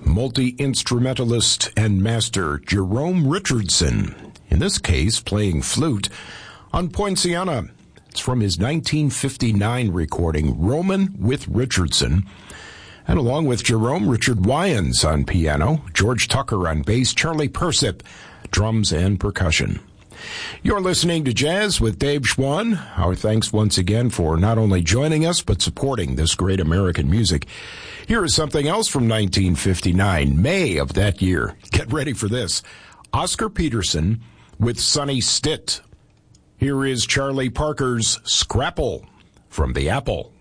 multi-instrumentalist and master Jerome Richardson, in this case playing flute on Poinciana. It's from his 1959 recording, Roman with Richardson. And along with Jerome, Richard Wyans on piano, George Tucker on bass, Charlie Persip, drums and percussion. You're listening to Jazz with Dave Schwann. Our thanks once again for not only joining us, but supporting this great American music. Here is something else from 1959, May of that year. Get ready for this. Oscar Peterson with Sonny Stitt. Here is Charlie Parker's Scrapple from the Apple.